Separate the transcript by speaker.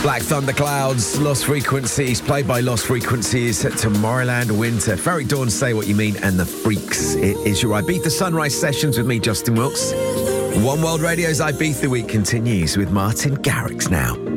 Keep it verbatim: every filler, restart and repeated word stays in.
Speaker 1: Black Thunderclouds, Lost Frequencies, played by Lost Frequencies, Tomorrowland Winter. Ferric Dawn, Say What You Mean, and The Freaks. It is your Ibiza Sunrise Sessions with me, Justin Wilkes. One World Radio's Ibiza Week continues with Martin Garrix now.